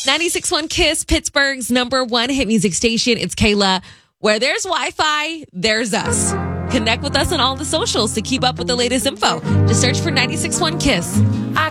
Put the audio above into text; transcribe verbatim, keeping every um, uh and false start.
ninety-six point one Kiss, Pittsburgh's number one hit music station. It's Kayla. Where there's Wi-Fi, there's us. Connect with us on all the socials to keep up with the latest info. Just search for ninety-six point one Kiss. I